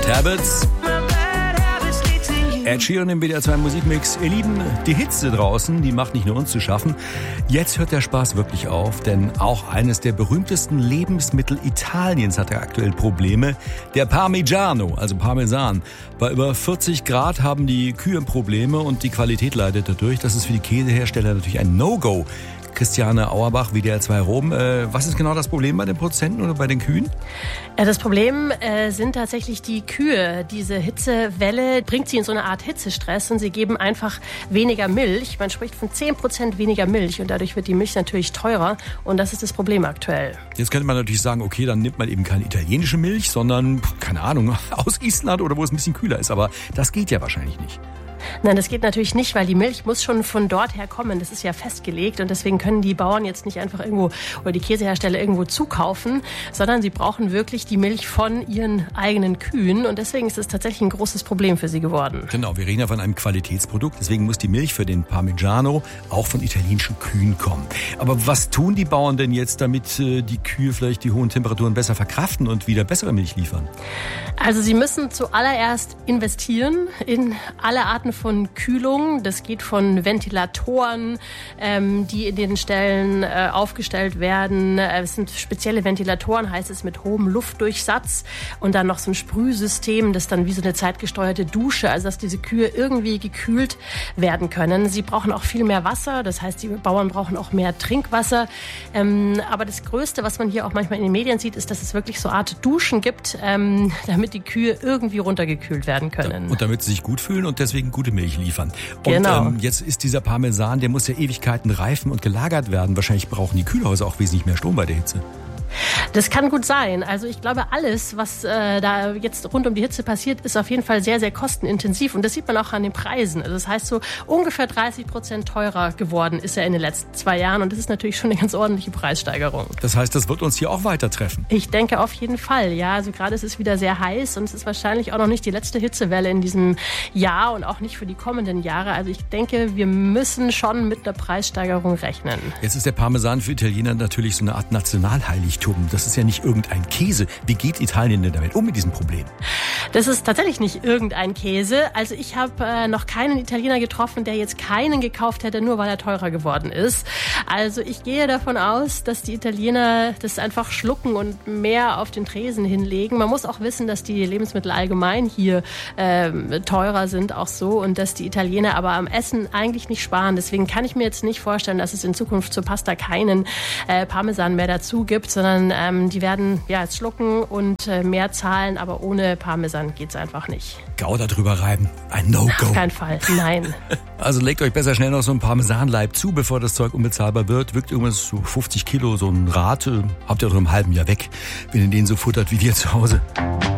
Habits. Ed Sheeran im WDR 2 Musikmix. Ihr Lieben, die Hitze draußen, die macht nicht nur uns zu schaffen. Jetzt hört der Spaß wirklich auf, denn auch eines der berühmtesten Lebensmittel Italiens hat aktuell Probleme. Der Parmigiano, also Parmesan. Bei über 40 Grad haben die Kühe Probleme und die Qualität leidet dadurch. Das ist für die Käsehersteller natürlich ein No-Go. Christiane Auerbach, WDR 2 Rom. Was ist genau das Problem bei den Produzenten oder bei den Kühen? Das Problem sind tatsächlich die Kühe. Diese Hitzewelle bringt sie in so eine Art Hitzestress und sie geben einfach weniger Milch. Man spricht von 10% weniger Milch und dadurch wird die Milch natürlich teurer und das ist das Problem aktuell. Jetzt könnte man natürlich sagen, okay, dann nimmt man eben keine italienische Milch, sondern, keine Ahnung, aus Island oder wo es ein bisschen kühler ist. Aber das geht ja wahrscheinlich nicht. Nein, das geht natürlich nicht, weil die Milch muss schon von dort her kommen. Das ist ja festgelegt und deswegen können die Bauern jetzt nicht einfach irgendwo oder die Käsehersteller irgendwo zukaufen, sondern sie brauchen wirklich die Milch von ihren eigenen Kühen und deswegen ist es tatsächlich ein großes Problem für sie geworden. Genau, wir reden ja von einem Qualitätsprodukt, deswegen muss die Milch für den Parmigiano auch von italienischen Kühen kommen. Aber was tun die Bauern denn jetzt, damit die Kühe vielleicht die hohen Temperaturen besser verkraften und wieder bessere Milch liefern? Also sie müssen zuallererst investieren in alle Arten von Kühlung. Das geht von Ventilatoren, die in den Ställen aufgestellt werden. Es sind spezielle Ventilatoren, heißt es, mit hohem Luftdurchsatz. Und dann noch so ein Sprühsystem, das dann wie so eine zeitgesteuerte Dusche, also dass diese Kühe irgendwie gekühlt werden können. Sie brauchen auch viel mehr Wasser, das heißt, die Bauern brauchen auch mehr Trinkwasser. Aber das Größte, was man hier auch manchmal in den Medien sieht, ist, dass es wirklich so eine Art Duschen gibt, damit die Kühe irgendwie runtergekühlt werden können. Und damit sie sich gut fühlen und deswegen gute Milch liefern. Und genau. Jetzt ist dieser Parmesan, der muss ja Ewigkeiten reifen und gelagert werden. Wahrscheinlich brauchen die Kühlhäuser auch wesentlich mehr Strom bei der Hitze. Das kann gut sein. Also ich glaube, alles, was da jetzt rund um die Hitze passiert, ist auf jeden Fall sehr, sehr kostenintensiv. Und das sieht man auch an den Preisen. Also das heißt, so ungefähr 30% teurer geworden ist er in den letzten 2 Jahren. Und das ist natürlich schon eine ganz ordentliche Preissteigerung. Das heißt, das wird uns hier auch weiter treffen? Ich denke auf jeden Fall, ja. Also gerade ist es wieder sehr heiß und es ist wahrscheinlich auch noch nicht die letzte Hitzewelle in diesem Jahr und auch nicht für die kommenden Jahre. Also ich denke, wir müssen schon mit einer Preissteigerung rechnen. Jetzt ist der Parmesan für Italiener natürlich so eine Art Nationalheiligtum. Das ist ja nicht irgendein Käse. Wie geht Italien denn damit mit diesem Problem? Das ist tatsächlich nicht irgendein Käse. Also ich habe noch keinen Italiener getroffen, der jetzt keinen gekauft hätte, nur weil er teurer geworden ist. Also ich gehe davon aus, dass die Italiener das einfach schlucken und mehr auf den Tresen hinlegen. Man muss auch wissen, dass die Lebensmittel allgemein hier teurer sind, auch so. Und dass die Italiener aber am Essen eigentlich nicht sparen. Deswegen kann ich mir jetzt nicht vorstellen, dass es in Zukunft zur Pasta keinen Parmesan mehr dazu gibt, sondern die werden jetzt schlucken und mehr zahlen, aber ohne Parmesan geht's einfach nicht. Gouda drüber reiben, ein No-Go. Auf keinen Fall, nein. Also legt euch besser schnell noch so ein Parmesanleib zu, bevor das Zeug unbezahlbar wird. Wirkt irgendwas so 50 Kilo, so ein Rad, habt ihr doch im halben Jahr weg, wenn ihr den so futtert wie wir zu Hause.